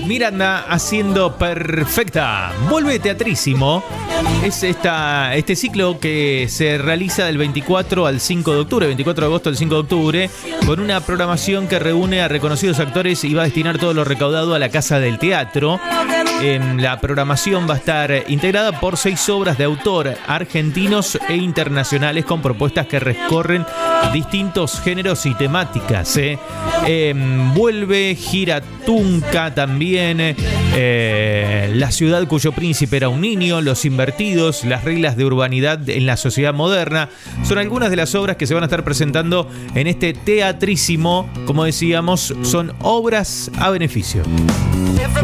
Miranda haciendo Perfecta. Vuelve Teatrísimo. Es este ciclo que se realiza del 24 al 5 de octubre, 24 de agosto al 5 de octubre, con una programación que reúne a reconocidos actores y va a destinar todo lo recaudado a la Casa del Teatro. La programación va a estar integrada por 6 obras de autor argentinos e internacionales con propuestas que recorren distintos géneros y temáticas. Vuelve Gira Tunca también, La ciudad cuyo príncipe era un niño, Los invertidos, Las reglas de urbanidad en la sociedad moderna. Son algunas de las obras que se van a estar presentando en este Teatrísimo. Como decíamos, son obras a beneficio.